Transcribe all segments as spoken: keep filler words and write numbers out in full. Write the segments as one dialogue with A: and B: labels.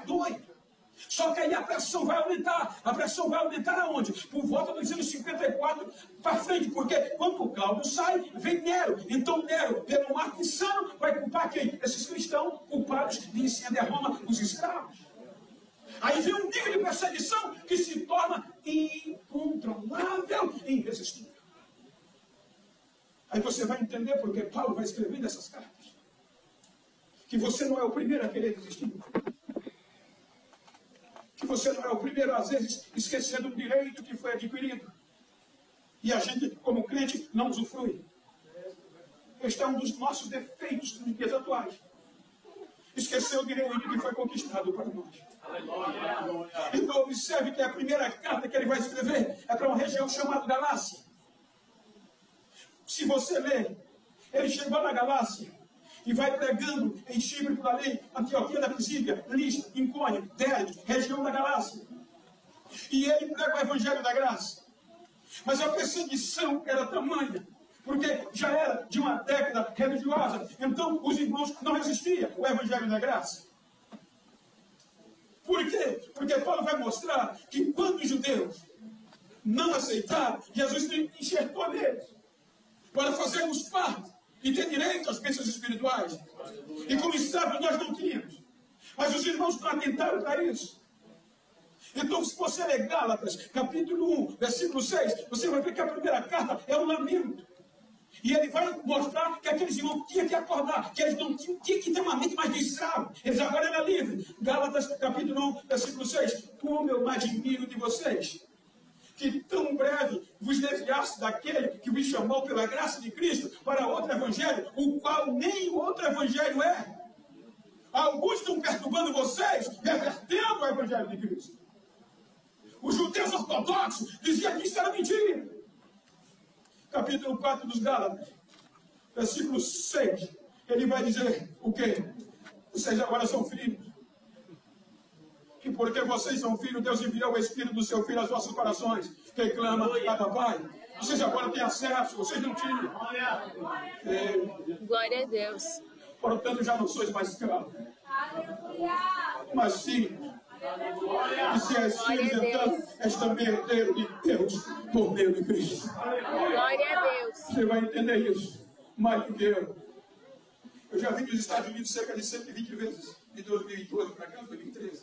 A: doido. Só que aí a pressão vai aumentar. A pressão vai aumentar aonde? Por volta dos anos cinquenta e quatro para frente. Porque quando o Cláudio sai, vem Nero. Então Nero, pelo marco insano, vai culpar quem? Esses cristãos culpados de incêndio a Roma, os escravos. Aí vem um nível de perseguição que se torna incontrolável e irresistível. Aí você vai entender porque Paulo vai escrever nessas cartas. Que você não é o primeiro a querer desistir. Que você não é o primeiro, às vezes, esquecendo um direito que foi adquirido. E a gente, como crente, não usufrui. Este é um dos nossos defeitos nos dias atuais. Esquecer o direito que foi conquistado para nós. Então observe que a primeira carta que ele vai escrever é para uma região chamada Galácia. Se você ler, ele chegou na Galácia e vai pregando em Chipre por ali, Antioquia da Pisídia, Listra, Icônio, Derbe, região da Galácia. E ele prega o Evangelho da Graça. Mas a perseguição era tamanha, porque já era de uma década religiosa. Então os irmãos não resistiam ao Evangelho da Graça. Por quê? Porque Paulo vai mostrar que quando os judeus não aceitaram, Jesus enxertou neles para fazermos parte e ter direito às bênçãos espirituais. E como escravos nós não tínhamos. Mas os irmãos não atentaram para isso. Então, se você ler Gálatas, capítulo um, versículo seis, você vai ver que a primeira carta é um lamento. E ele vai mostrar que aqueles irmãos tinham que acordar, que eles não tinham, tinham que ter uma mente mais de escravo. Eles agora eram livres. Gálatas, capítulo um, versículo seis. Como eu me admiro de vocês, que tão breve vos desviaste daquele que vos chamou pela graça de Cristo para outro evangelho, o qual nem outro evangelho é. Alguns estão perturbando vocês, revertendo o evangelho de Cristo. Os judeus ortodoxos diziam que isso era mentira. Capítulo quatro dos Gálatas, versículo seis, ele vai dizer o quê? Vocês agora são filhos. E porque vocês são filhos, Deus enviou o Espírito do seu Filho aos vossos corações, que clama a papai. Vocês agora têm acesso, vocês não tinham. É,
B: Glória a Deus.
A: Portanto, já não sois mais escravos, mas filhos. E se és filho, então, és também herdeiro de Deus por meio de Cristo.
B: Glória a Deus.
A: Você vai entender isso mais do que eu. Eu já vim dos Estados Unidos cerca de cento e vinte vezes, de dois mil e doze para cá, dois mil e treze.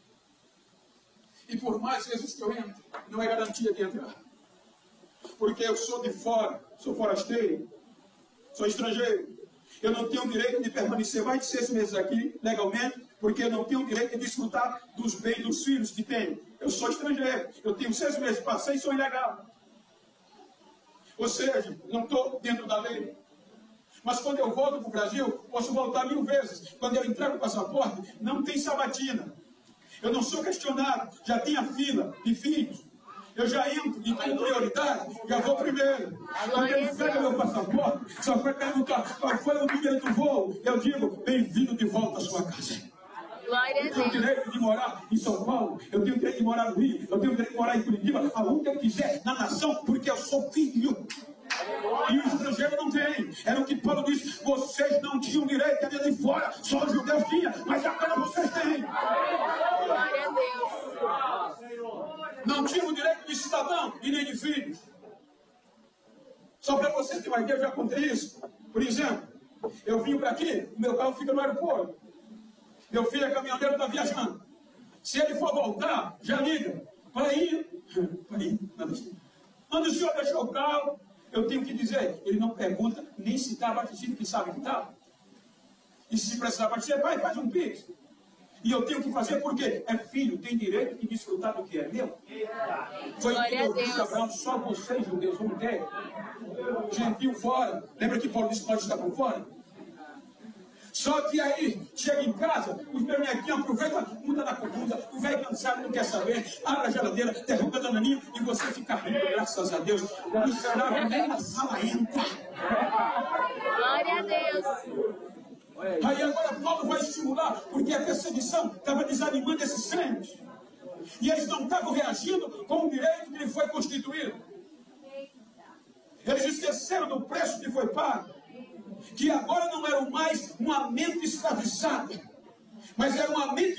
A: E por mais vezes que eu entro, não é garantia de entrar. Porque eu sou de fora, sou forasteiro, sou estrangeiro. Eu não tenho o direito de permanecer mais de seis meses aqui, legalmente, porque eu não tenho o direito de desfrutar dos bens dos filhos que tenho. Eu sou estrangeiro, eu tenho seis meses, passei e sou ilegal. Ou seja, não estou dentro da lei. Mas quando eu volto para o Brasil, posso voltar mil vezes. Quando eu entrego o passaporte, não tem sabatina. Eu não sou questionado, já tenho a fila de filhos. Eu já entro e tenho prioridade, já vou primeiro. Quando ele pega meu passaporte, só vai perguntar qual foi o número do voo. Eu digo, bem-vindo de volta à sua casa.
B: Glória a
A: Eu tenho o
B: Deus.
A: direito de morar em São Paulo, eu tenho o direito de morar no Rio, eu tenho o direito de morar em Curitiba, aonde eu quiser, na nação, porque eu sou filho. E o estrangeiro não tem. Era o que Paulo disse, vocês não tinham direito de vir de fora, só os judeus tinham, mas agora vocês têm.
B: Glória a Deus.
A: Não tinham o direito de cidadão e nem de filhos. Só para você ter uma ideia, eu já contei isso. Por exemplo, eu vim para aqui, o meu carro fica no aeroporto. Meu filho é caminhoneiro, está viajando. Se ele for voltar, já liga. Para ir, para ir, quando o senhor deixou o carro, eu tenho que dizer, ele não pergunta nem se está abastecido, que sabe que está. E se precisar abastecer, vai, faz um pix. E eu tenho que fazer porque é filho, tem direito de desfrutar do que é meu. Foi o que eu disse, Abraão, só vocês, judeus, vão ter. Gentil fora. Lembra que Paulo disse que nós estávamos fora? Só que aí, chega em casa, os meus neguinhos aproveitam, muda da comida, o velho cansado não quer saber, abre a geladeira, derruba a dananinha e você fica rindo, graças a Deus. O escravo nem na sala entra.
B: Glória a Deus.
A: Aí agora Paulo vai estimular, porque a perseguição estava desanimando esses crentes. E eles não estavam reagindo com o direito que lhe foi constituído. Eles esqueceram do preço que foi pago. Que agora não era mais uma mente escravizada, mas era uma mente